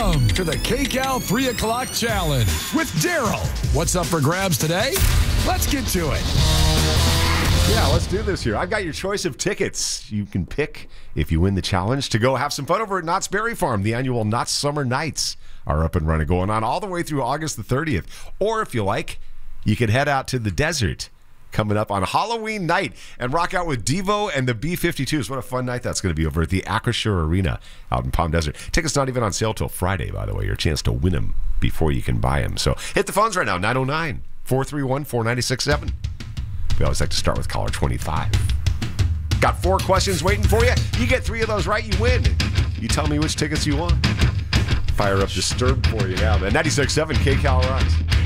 Welcome to the KCAL 3 o'clock challenge with Daryl. What's up for grabs today? Let's get to it. Yeah, let's do this here. I've got your choice of tickets. You can pick, if you win the challenge, to go have some fun over at Knott's Berry Farm. The annual Knott's Summer Nights are up and running, going on all the way through August the 30th. Or if you like, you could head out to the desert coming up on Halloween night and rock out with Devo and the B-52s. What a fun night that's going to be over at the Acrisure Arena out in Palm Desert. Tickets not even on sale till Friday, by the way. Your chance to win them before you can buy them. So hit the phones right now, 909-431-4967. We always like to start with caller 25. Got 4 questions waiting for you. You get 3 of those right, you win. You tell me which tickets you want. Fire up Disturbed for you now, man. 96.7 KCAL Rocks.